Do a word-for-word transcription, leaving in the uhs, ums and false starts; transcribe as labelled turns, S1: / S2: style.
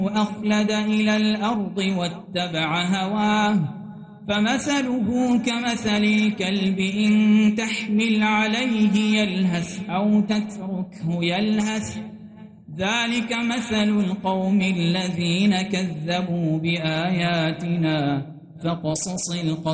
S1: أخلد إلى الأرض واتبع هواه فمثله كمثل الكلب إن تحمل عليه يلهث أو تتركه يلهث ذلك مثل القوم الذين كذبوا بآياتنا فاقصص القصص